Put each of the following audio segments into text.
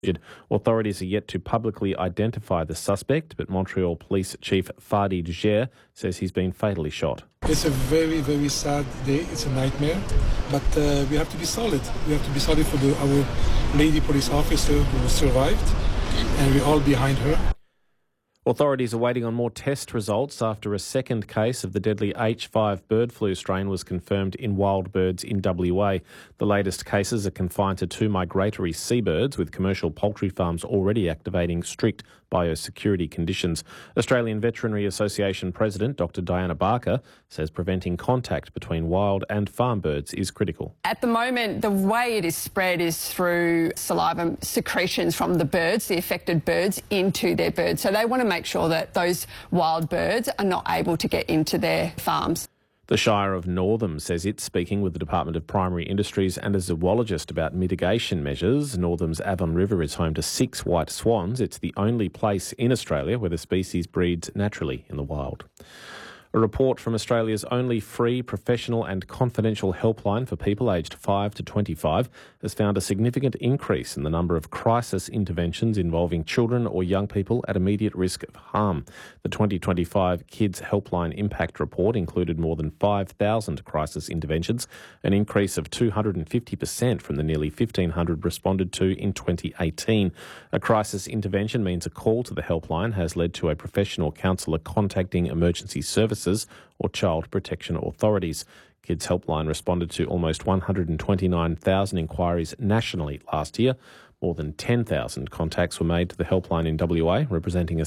Authorities are yet to publicly identify the suspect, but Montreal Police Chief Fadi Dujer says he's been fatally shot. It's a very, very sad day. It's a nightmare, but we have to be solid. We have to be solid for our lady police officer who survived, and we're all behind her. Authorities are waiting on more test results after a second case of the deadly H5 bird flu strain was confirmed in wild birds in WA. The latest cases are confined to 2 migratory seabirds, with commercial poultry farms already activating strict biosecurity conditions. Australian Veterinary Association President Dr Diana Barker says preventing contact between wild and farm birds is critical. At the moment, the way it is spread is through saliva secretions from the birds, the affected birds, into their birds. So they want to make sure that those wild birds are not able to get into their farms. The Shire of Northam says it's speaking with the Department of Primary Industries and a zoologist about mitigation measures. Northam's Avon River is home to 6 white swans. It's the only place in Australia where the species breeds naturally in the wild. A report from Australia's only free, professional and confidential helpline for people aged 5 to 25 has found a significant increase in the number of crisis interventions involving children or young people at immediate risk of harm. The 2025 Kids Helpline Impact Report included more than 5,000 crisis interventions, an increase of 250% from the nearly 1,500 responded to in 2018. A crisis intervention means a call to the helpline has led to a professional counsellor contacting emergency services or child protection authorities. Kids Helpline responded to almost 129,000 inquiries nationally last year. More than 10,000 contacts were made to the helpline in WA, representing a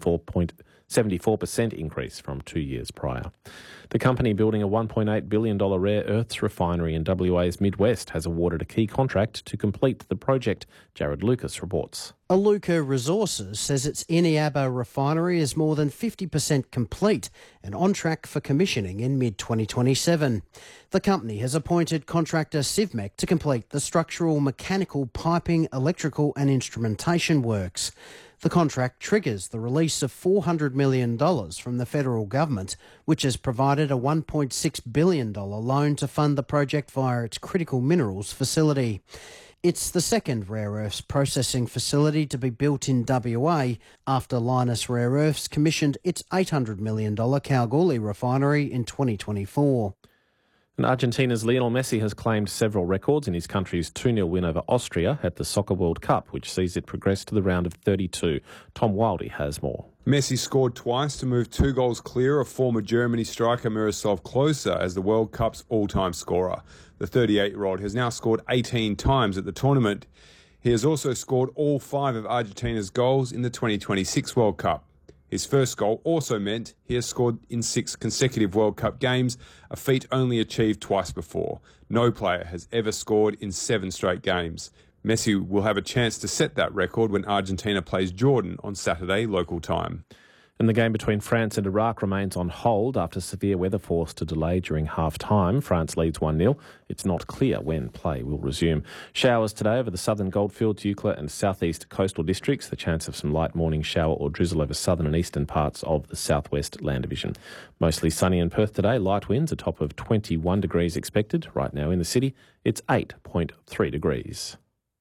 74% increase from 2 years prior. The company building a $1.8 billion rare earths refinery in WA's Midwest has awarded a key contract to complete the project. Jared Lucas reports. Iluka Resources says its Eneabba refinery is more than 50% complete and on track for commissioning in mid-2027. The company has appointed contractor Civmec to complete the structural, mechanical, piping, electrical and instrumentation works. The contract triggers the release of $400 million from the federal government, which has provided a $1.6 billion loan to fund the project via its critical minerals facility. It's the second rare earths processing facility to be built in WA after Lynas Rare Earths commissioned its $800 million Kalgoorlie refinery in 2024. And Argentina's Lionel Messi has claimed several records in his country's 2-0 win over Austria at the Soccer World Cup, which sees it progress to the round of 32. Tom Wildey has more. Messi scored twice to move 2 goals clear of former Germany striker Miroslav Klose as the World Cup's all-time scorer. The 38-year-old has now scored 18 times at the tournament. He has also scored all 5 of Argentina's goals in the 2026 World Cup. His first goal also meant he has scored in 6 consecutive World Cup games, a feat only achieved twice before. No player has ever scored in 7 straight games. Messi will have a chance to set that record when Argentina plays Jordan on Saturday local time. And the game between France and Iraq remains on hold after severe weather forced a delay during half-time. France leads 1-0. It's not clear when play will resume. Showers today over the southern Goldfields, Eucla and southeast coastal districts. The chance of some light morning shower or drizzle over southern and eastern parts of the southwest land division. Mostly sunny in Perth today. Light winds, a top of 21 degrees expected. Right now in the city, it's 8.3 degrees.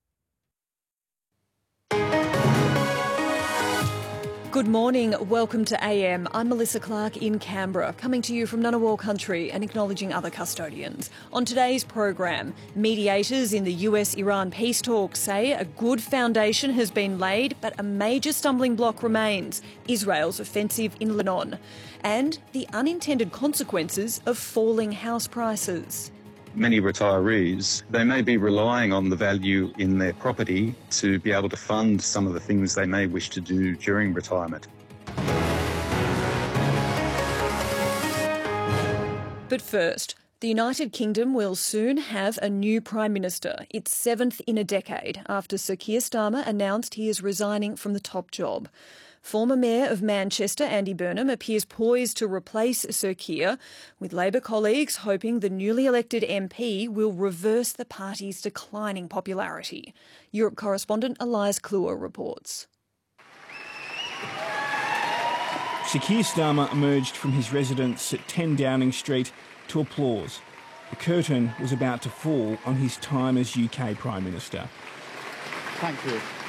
Good morning, welcome to AM. I'm Melissa Clark in Canberra, coming to you from Ngunnawal country and acknowledging other custodians. On today's program, mediators in the US-Iran peace talks say a good foundation has been laid, but a major stumbling block remains: Israel's offensive in Lebanon, and the unintended consequences of falling house prices. Many retirees, they may be relying on the value in their property to be able to fund some of the things they may wish to do during retirement. But first, the United Kingdom will soon have a new Prime Minister, its 7th in a decade, after Sir Keir Starmer announced he is resigning from the top job. Former Mayor of Manchester, Andy Burnham, appears poised to replace Sir Keir, with Labor colleagues hoping the newly elected MP will reverse the party's declining popularity. Europe correspondent Elias Kluwer reports. Sir Keir Starmer emerged from his residence at 10 Downing Street to applause. The curtain was about to fall on his time as UK Prime Minister. Thank you.